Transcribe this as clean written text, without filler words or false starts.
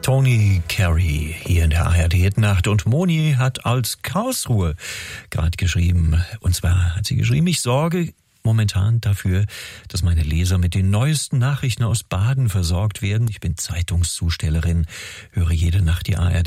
Tony Carey hier in der ARD-Nacht und Moni hat als Karlsruhe gerade geschrieben. Und zwar hat sie geschrieben, ich sorge momentan dafür, dass meine Leser mit den neuesten Nachrichten aus Baden versorgt werden. Ich bin Zeitungszustellerin, höre jede Nacht die ARD.